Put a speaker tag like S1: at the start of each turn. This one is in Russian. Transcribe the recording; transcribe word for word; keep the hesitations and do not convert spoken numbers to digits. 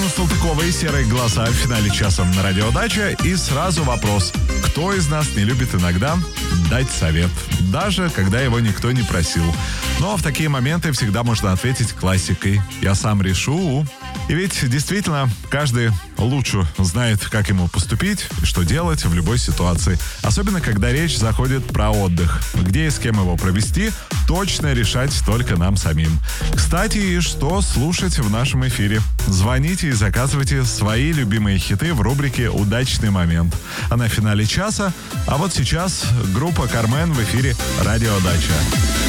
S1: Полина Салтыкова и «Серые глаза» в финале часа на радио «Дача». И сразу вопрос. Кто из нас не любит иногда дать совет? Даже когда его никто не просил. Но в такие моменты всегда можно ответить классикой. «Я сам решу». И ведь действительно каждый лучше знает, как ему поступить и что делать в любой ситуации. Особенно, когда речь заходит про отдых. Где и с кем его провести, точно решать только нам самим. Кстати, и что слушать в нашем эфире? Звоните и заказывайте свои любимые хиты в рубрике «Удачный момент». Она в финале часа. А вот сейчас группа «Кармен» в эфире «Радио Дача».